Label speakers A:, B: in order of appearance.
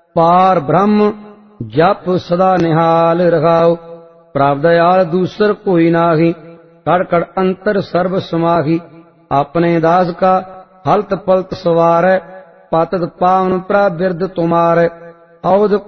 A: पार ब्रह्म जप सदा निहाल रखाओ। प्रभ दयाल दूसर कोई नाहि, कड़ कड़ अंतर सर्व समाहि। अपने दास का हलत पलत सवारै, पतत पावन प्रबिरद तुम्हारे। औद